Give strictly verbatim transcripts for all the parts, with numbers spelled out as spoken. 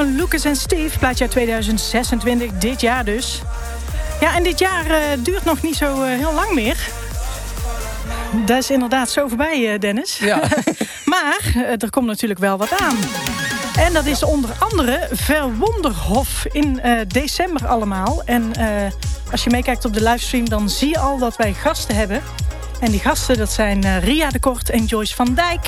van Lucas en Steve, plaatje uit tweeduizend zesentwintig, dit jaar dus. Ja, en dit jaar uh, duurt nog niet zo uh, heel lang meer. Dat is inderdaad zo voorbij, uh, Dennis. Ja. Maar uh, er komt natuurlijk wel wat aan. En dat is onder andere Verwonderhof in uh, december allemaal. En uh, als je meekijkt op de livestream, dan zie je al dat wij gasten hebben. En die gasten, dat zijn uh, Ria de Kort en Joyce van Dijk.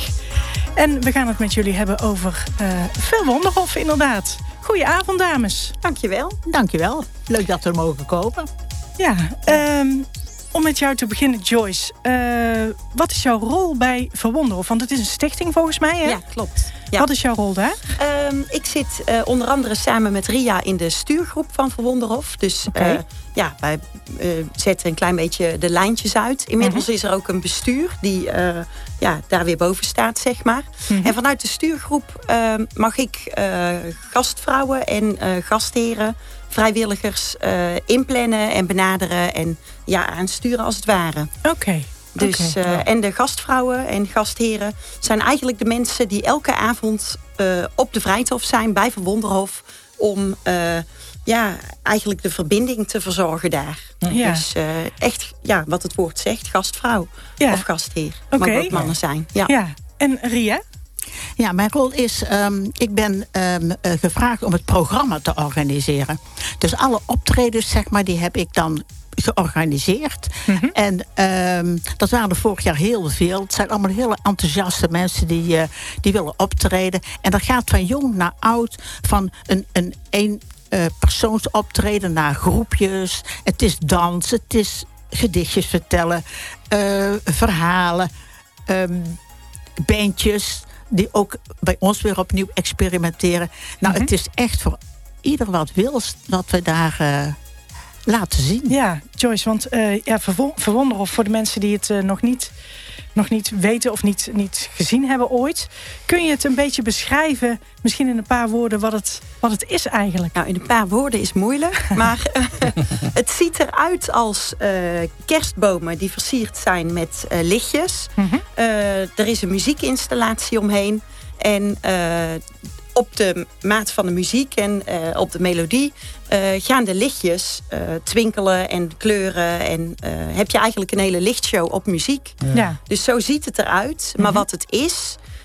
En we gaan het met jullie hebben over uh, Verwonderhof, inderdaad. Goedenavond, dames. Dankjewel. Dankjewel. Leuk dat we er mogen kopen. Ja, um, om met jou te beginnen, Joyce. Uh, wat is jouw rol bij Verwonderhof? Want het is een stichting volgens mij, hè? Ja, klopt. Ja. Wat is jouw rol daar? Um, ik zit uh, onder andere samen met Ria in de stuurgroep van Verwonderhof. Dus okay. uh, ja, wij uh, zetten een klein beetje de lijntjes uit. Inmiddels uh-huh. is er ook een bestuur die uh, ja, daar weer boven staat, zeg maar. Uh-huh. En vanuit de stuurgroep uh, mag ik uh, gastvrouwen en uh, gastheren, vrijwilligers uh, inplannen en benaderen en ja, aansturen als het ware. Oké. Okay. Dus, okay. uh, en de gastvrouwen en gastheren zijn eigenlijk de mensen die elke avond uh, op de Vrijthof zijn bij Verwonderhof om uh, ja, eigenlijk de verbinding te verzorgen daar. Ja. Dus uh, echt, ja, wat het woord zegt, gastvrouw ja. of gastheer. Okay. Mag ook mannen zijn. Ja. Ja. En Ria? Ja, mijn rol is, um, ik ben um, uh, gevraagd om het programma te organiseren. Dus alle optredens, zeg maar, die heb ik dan georganiseerd. Mm-hmm. En um, dat waren er vorig jaar heel veel. Het zijn allemaal hele enthousiaste mensen die, uh, die willen optreden. En dat gaat van jong naar oud, van een, een, een uh, persoonsoptreden naar groepjes. Het is dans, het is gedichtjes vertellen, uh, verhalen, um, bandjes die ook bij ons weer opnieuw experimenteren. Nou, mm-hmm. Het is echt voor ieder wat wil wat we daar uh, laten zien. Ja, Joyce, want uh, ja, Verwonderhof voor de mensen die het uh, nog, niet, nog niet weten of niet, niet gezien hebben ooit. Kun je het een beetje beschrijven, misschien in een paar woorden, wat het, wat het is eigenlijk? Nou, in een paar woorden is moeilijk, maar uh, het ziet eruit als uh, kerstbomen die versierd zijn met uh, lichtjes. Mm-hmm. Uh, er is een muziekinstallatie omheen en uh, op de maat van de muziek en uh, op de melodie uh, gaan de lichtjes uh, twinkelen en kleuren. En uh, heb je eigenlijk een hele lichtshow op muziek. Ja. Dus zo ziet het eruit. Maar mm-hmm. wat het is,